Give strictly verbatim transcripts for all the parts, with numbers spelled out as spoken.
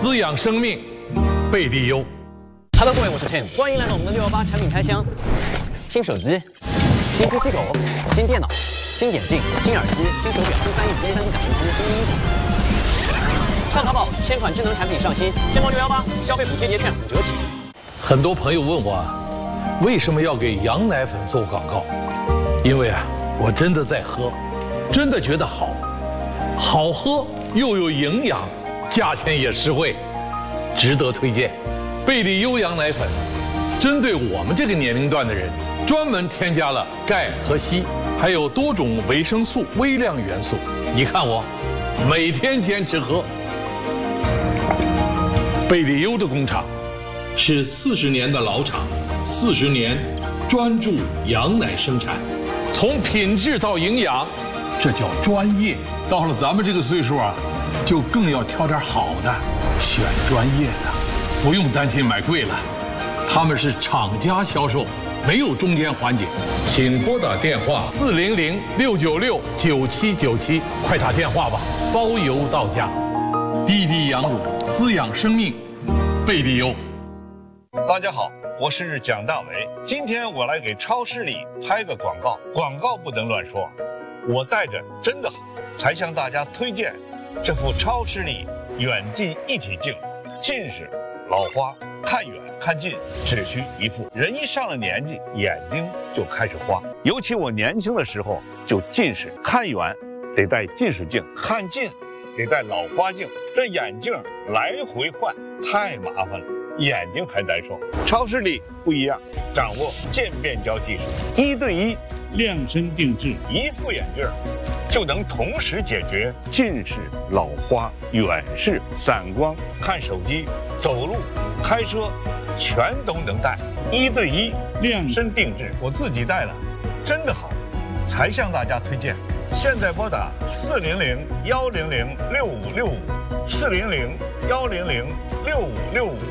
滋养生命，贝蒂优。 Hello， 各位，我是 Tim， 欢迎来到我们的六幺八产品开箱。新手机、新机器狗、新电脑、新眼镜、新耳机、新手表、新翻译机、三 D 打印机、新衣服。上淘宝，千款智能产品上新，天猫六幺八消费补贴节券五折起。 很多朋友问我啊，为什么要给羊奶粉做广告？因为啊，我真的在喝，真的觉得好，好喝又有营养，价钱也实惠，值得推荐。贝蒂优羊奶粉，针对我们这个年龄段的人，专门添加了钙和硒，还有多种维生素、微量元素。你看我，每天坚持喝。贝蒂优的工厂是四十年的老厂，四十年专注羊奶生产，从品质到营养，这叫专业。到了咱们这个岁数啊，就更要挑点好的，选专业的，不用担心买贵了。他们是厂家销售，没有中间环节。请拨打电话四零零六九六九七九七，快打电话吧，包邮到家。滴滴羊乳，滋养生命，贝蒂优。 大家好，我是蒋大为。今天我来给超市里拍个广告，广告不能乱说。我带着真的好，才向大家推荐这副超视力远近一体镜。近视、老花、看远看近只需一副。人一上了年纪，眼睛就开始花。尤其我年轻的时候就近视，看远得戴近视镜，看近得戴老花镜，这眼镜来回换太麻烦了，眼睛还难受。超视力不一样，掌握渐变焦技术，一对一量身定制，一副眼镜就能同时解决近视、老花、远视、散光、看手机、走路、开车，全都能戴。一对一量身定制，我自己戴了，真的好，才向大家推荐。现在拨打四零零幺零零六五六五，四零零幺零零六五六五。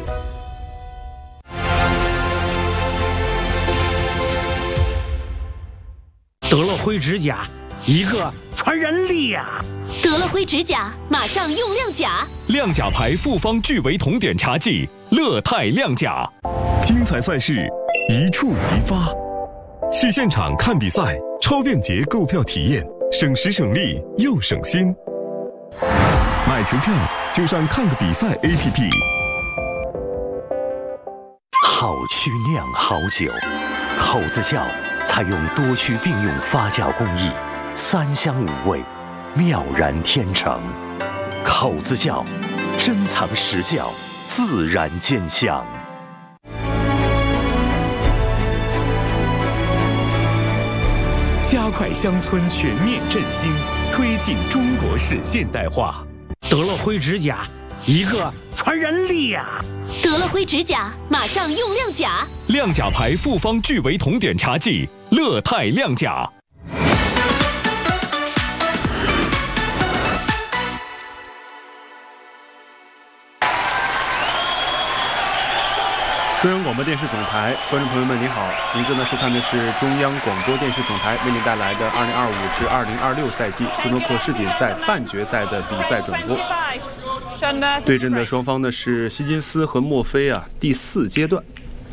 德乐辉指甲，一个传染力啊！ 德乐辉指甲，马上用亮甲。 亮甲牌复方聚维酮碘茶剂，乐泰亮甲。精彩赛事，一触即发。去现场看比赛，超便捷购票体验，省时省力又省心。买球票就上看个比赛 A P P。 好曲酿好酒，口子窖采用多区并用发酵工艺，三香五味，妙然天成。口子窖，珍藏实窖，自然见香。 加快乡村全面振兴，推进中国式现代化。 德乐辉指甲，一个传染力啊！ 德乐辉指甲，马上用亮甲。 亮甲牌复方聚维酮碘茶剂，乐泰亮甲。 中央广播电视总台，观众朋友们，您好，您正在收看的是中央广播电视总台为您带来的二零二五至二零二六赛季斯诺克世锦赛半决赛的比赛转播。对阵的双方呢是希金斯和墨菲啊，第四阶段。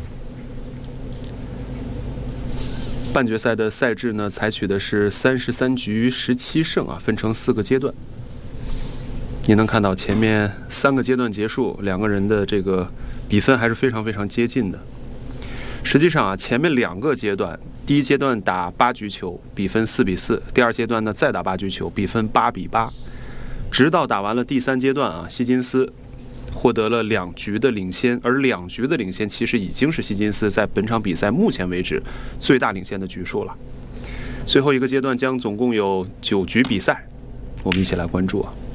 半决赛的赛制呢，采取的是三十三局十七胜啊，分成四个阶段。你能看到前面三个阶段结束，两个人的这个比分还是非常非常接近的。实际上啊，前面两个阶段，第一阶段打八局球，比分四比四；第二阶段呢再打八局球，比分八比八。直到打完了第三阶段啊，希金斯获得了两局的领先，而两局的领先其实已经是希金斯在本场比赛目前为止最大领先的局数了。最后一个阶段将总共有九局比赛，我们一起来关注啊。